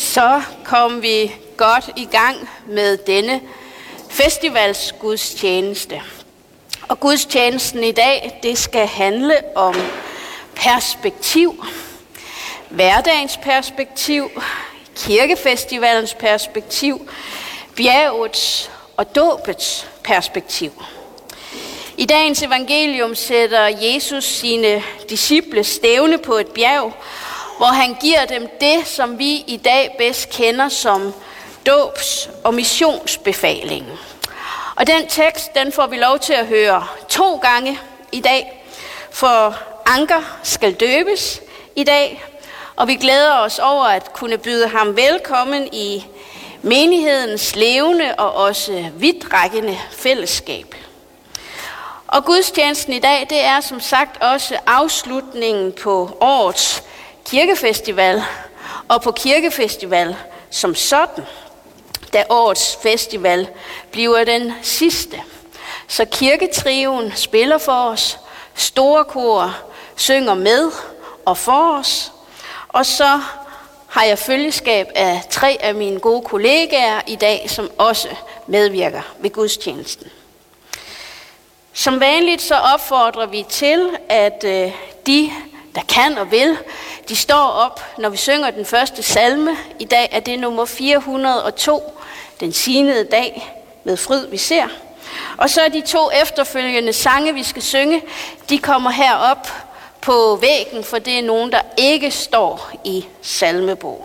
Så kom vi godt i gang med denne festivalsgudstjeneste. Og gudstjenesten i dag, det skal handle om perspektiv. Hverdagens perspektiv, kirkefestivalens perspektiv, bjergets og dåbets perspektiv. I dagens evangelium sætter Jesus sine disciple stævne på et bjerg, hvor han giver dem det, som vi i dag bedst kender som dåbs- og missionsbefalingen. Og den tekst, den får vi lov til at høre 2 gange i dag, for Anker skal døbes i dag, og vi glæder os over at kunne byde ham velkommen i menighedens levende og også vidtrækkende fællesskab. Og gudstjenesten i dag, det er som sagt også afslutningen på årets kirkefestival, og på kirkefestival som sådan, da årets festival bliver den sidste. Så kirketrioen spiller for os, store kor synger med og for os, og så har jeg følgeskab af 3 af mine gode kollegaer i dag, som også medvirker ved gudstjenesten. Som vanligt så opfordrer vi til, at de, der kan og vil, de står op, når vi synger den første salme. I dag er det nummer 402, den signede dag med fryd vi ser. Og så er de 2 efterfølgende sange, vi skal synge, de kommer herop på væggen, for det er nogen, der ikke står i salmebogen.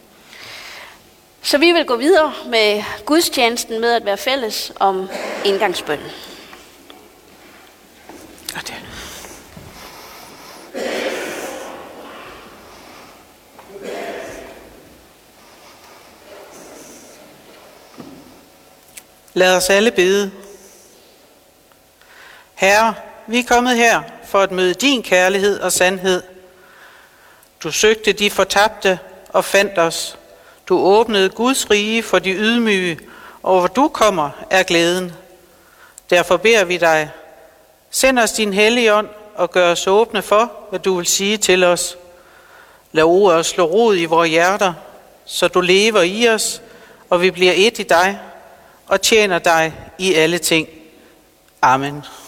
Så vi vil gå videre med gudstjenesten med at være fælles om indgangsbønnen. Lad os alle bede. Herre, vi er kommet her for at møde din kærlighed og sandhed. Du søgte de fortabte og fandt os. Du åbnede Guds rige for de ydmyge, og hvor du kommer er glæden. Derfor beder vi dig, send os din hellige ånd og gør os åbne for, hvad du vil sige til os. Lad ordet slå rod i vores hjerter, så du lever i os, og vi bliver et i dig og tjener dig i alle ting. Amen.